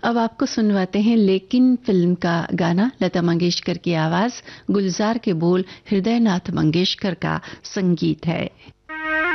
अब आपको सुनवाते हैं लेकिन फिल्म का गाना। लता मंगेशकर की आवाज, गुलजार के बोल, हृदयनाथ मंगेशकर का संगीत है।